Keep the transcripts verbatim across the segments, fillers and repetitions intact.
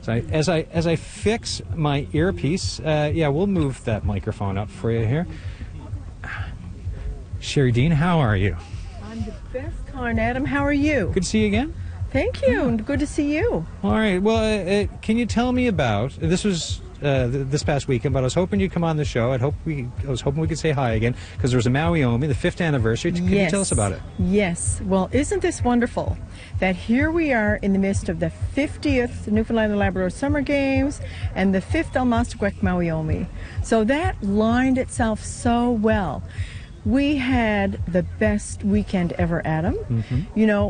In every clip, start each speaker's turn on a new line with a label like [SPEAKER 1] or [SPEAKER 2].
[SPEAKER 1] So I, as I as I fix my earpiece, uh, yeah, we'll move that microphone up for you here. Sherry Dean, how are you?
[SPEAKER 2] I'm the best, Con Adam. How are you?
[SPEAKER 1] Good to see you again.
[SPEAKER 2] Thank you, and good to see you.
[SPEAKER 1] All right. Well, uh, uh, can you tell me about this? Was uh, th- this past weekend, but I was hoping you'd come on the show. I'd hope we. I was hoping we could say hi again because there was a Maui Omi, the fifth anniversary. Can
[SPEAKER 2] yes.
[SPEAKER 1] you tell us about it?
[SPEAKER 2] Yes. Well, isn't this wonderful that here we are in the midst of the fiftieth Newfoundland and Labrador Summer Games and the fifth Almastyquek Maui Omi. So that lined itself so well. We had the best weekend ever, Adam.
[SPEAKER 1] Mm-hmm.
[SPEAKER 2] You know,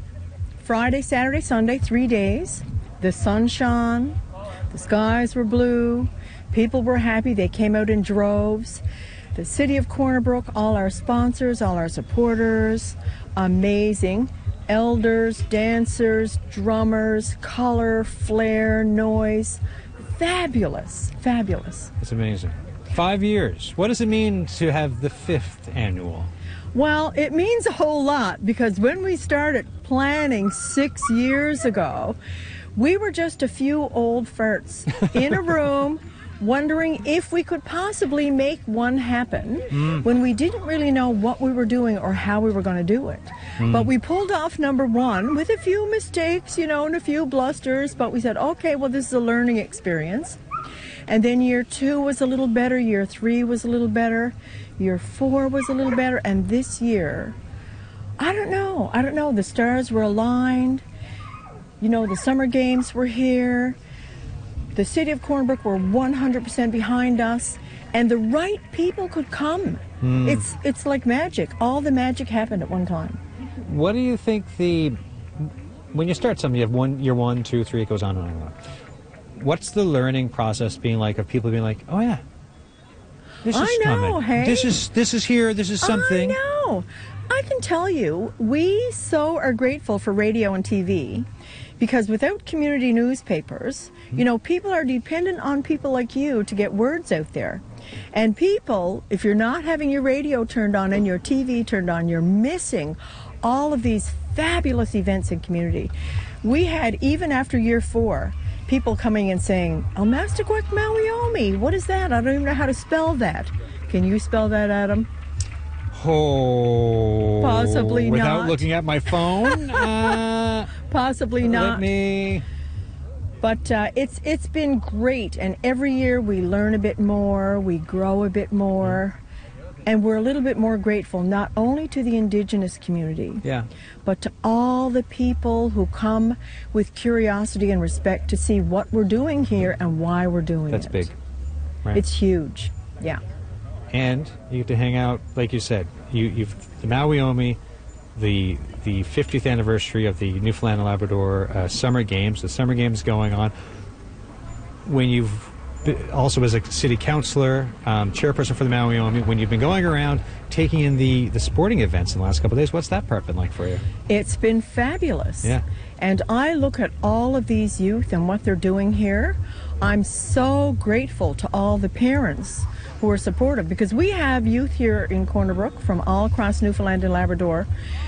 [SPEAKER 2] Friday, Saturday, Sunday, three days. The sun shone, the skies were blue, people were happy, they came out in droves. The city of Corner Brook, all our sponsors, all our supporters, amazing. Elders, dancers, drummers, color, flair, noise. Fabulous, fabulous.
[SPEAKER 1] It's amazing. Five years. What does it mean to have the fifth annual?
[SPEAKER 2] Well, it means a whole lot because when we started planning six years ago, we were just a few old farts in a room wondering if we could possibly make one happen mm. when we didn't really know what we were doing or how we were going to do it. Mm. But we pulled off number one with a few mistakes, you know, and a few blusters, but we said, okay, well, this is a learning experience. And then year two was a little better, year three was a little better, year four was a little better, and this year, I don't know, I don't know, the stars were aligned, you know, the summer games were here, the city of Corner Brook were one hundred percent behind us, and the right people could come. Mm. It's, it's like magic. All the magic happened at one time.
[SPEAKER 1] What do you think the, when you start something, you have one, year one, two, three, it goes on and on and on. What's the learning process being like of people being like, oh yeah, this is
[SPEAKER 2] I know,
[SPEAKER 1] coming.
[SPEAKER 2] Hey?
[SPEAKER 1] This is this is here. This is something.
[SPEAKER 2] I know. I can tell you, we so are grateful for radio and T V because without community newspapers, mm-hmm. you know, people are dependent on people like you to get words out there. And people, if you're not having your radio turned on and your T V turned on, you're missing all of these fabulous events in community. We had, even after year four, people coming and saying, Almastyquek Maui Omi, what is that? I don't even know how to spell that. Can you spell that, Adam?
[SPEAKER 1] Oh.
[SPEAKER 2] Possibly
[SPEAKER 1] without
[SPEAKER 2] not.
[SPEAKER 1] Without looking at my phone? uh,
[SPEAKER 2] Possibly not.
[SPEAKER 1] Let me...
[SPEAKER 2] But uh, it's it's been great, and every year we learn a bit more, we grow a bit more, and we're a little bit more grateful not only to the Indigenous community,
[SPEAKER 1] yeah.
[SPEAKER 2] but to all the people who come with curiosity and respect to see what we're doing here and why we're doing
[SPEAKER 1] That's
[SPEAKER 2] it.
[SPEAKER 1] That's big. Right.
[SPEAKER 2] It's huge, yeah.
[SPEAKER 1] And you get to hang out, like you said, you, you've the Maui Omi, the the fiftieth anniversary of the Newfoundland and Labrador uh, Summer Games, the Summer Games going on. When you've also as a city councillor, um, chairperson for the Maui Omi, when you've been going around taking in the, the sporting events in the last couple of days, what's that part been like for you?
[SPEAKER 2] It's been fabulous.
[SPEAKER 1] Yeah.
[SPEAKER 2] And I look at all of these youth and what they're doing here. I'm so grateful to all the parents who are supportive because we have youth here in Corner Brook from all across Newfoundland and Labrador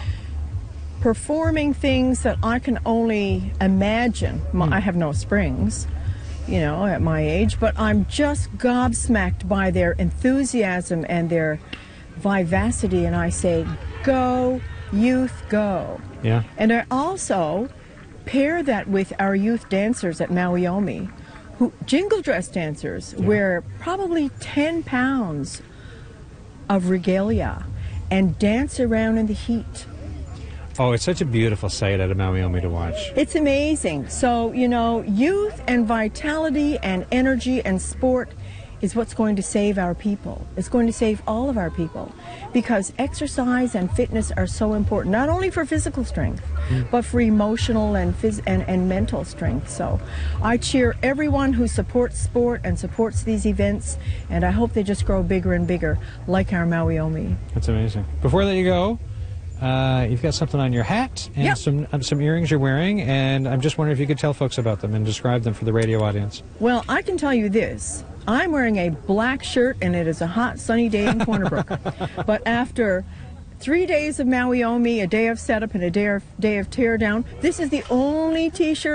[SPEAKER 2] performing things that I can only imagine. Mm. I have no springs, you know, at my age, but I'm just gobsmacked by their enthusiasm and their vivacity, and I say, go, youth, go.
[SPEAKER 1] Yeah.
[SPEAKER 2] And I also pair that with our youth dancers at Maui Omi, who jingle dress dancers yeah. wear probably ten pounds of regalia and dance around in the heat.
[SPEAKER 1] Oh, it's such a beautiful sight at a Maui Omi to watch.
[SPEAKER 2] It's amazing. So, you know, youth and vitality and energy and sport is what's going to save our people. It's going to save all of our people because exercise and fitness are so important, not only for physical strength, mm. but for emotional and, phys- and, and mental strength. So I cheer everyone who supports sport and supports these events, and I hope they just grow bigger and bigger like our Maui Omi.
[SPEAKER 1] That's amazing. Before I let you go, Uh, you've got something on your hat and
[SPEAKER 2] yep.
[SPEAKER 1] some um, some earrings you're wearing, and I'm just wondering if you could tell folks about them and describe them for the radio audience.
[SPEAKER 2] Well, I can tell you this. I'm wearing a black shirt, and it is a hot, sunny day in Corner Brook. But after three days of Maui Omi, a day of setup, and a day of, day of teardown, this is the only T-shirt